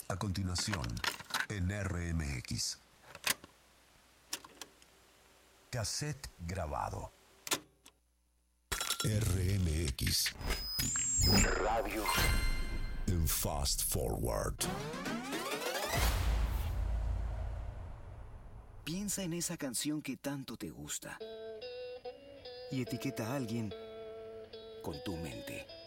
A continuación, en RMX. Cassette grabado. RMX. Radio. En Fast Forward. Piensa en esa canción que tanto te gusta y etiqueta a alguien con tu mente.